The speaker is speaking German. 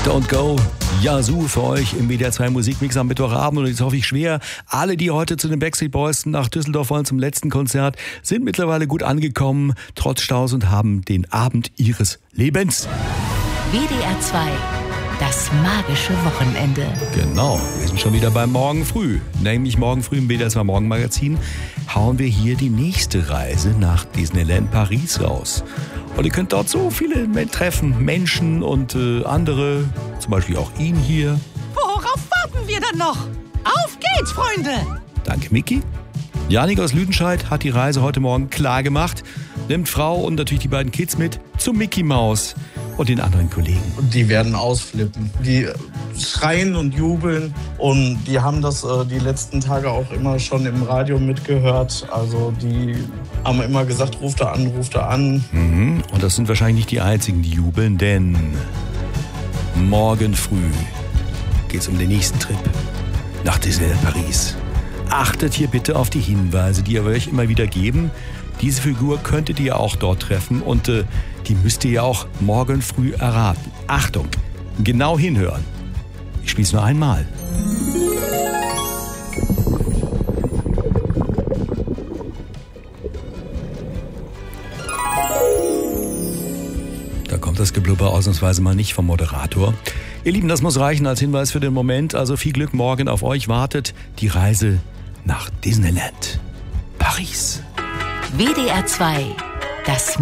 Don't Go, Yazoo für euch im WDR 2 Musikmix am Mittwochabend. Und jetzt hoffe ich schwer, alle, die heute zu den Backstreet Boys nach Düsseldorf wollen zum letzten Konzert, sind mittlerweile gut angekommen, trotz Staus, und haben den Abend ihres Lebens. WDR 2, das magische Wochenende. Genau, wir sind schon wieder beim Morgen früh. Nämlich morgen früh im WDR 2 Morgenmagazin hauen wir hier die nächste Reise nach Disneyland Paris raus. Und ihr könnt dort so viele treffen, Menschen und andere, zum Beispiel auch ihn hier. Worauf warten wir denn noch? Auf geht's, Freunde! Danke, Micky. Janik aus Lüdenscheid hat die Reise heute Morgen klar gemacht, nimmt Frau und natürlich die beiden Kids mit zum Mickey Maus und den anderen Kollegen. Die werden ausflippen. Die schreien und jubeln und die haben das die letzten Tage auch immer schon im Radio mitgehört. Also die haben immer gesagt, ruft er an, ruft er an. Mhm. Und das sind wahrscheinlich nicht die einzigen, die jubeln, denn morgen früh geht's um den nächsten Trip nach Disneyland Paris. Achtet hier bitte auf die Hinweise, die wir euch immer wieder geben. Diese Figur könntet ihr auch dort treffen und die müsst ihr ja auch morgen früh erraten. Achtung, genau hinhören. Ich spiele es nur einmal. Da kommt das Geblubber ausnahmsweise mal nicht vom Moderator. Ihr Lieben, das muss reichen als Hinweis für den Moment. Also viel Glück, morgen auf euch wartet die Reise nach Disneyland Paris. WDR 2, das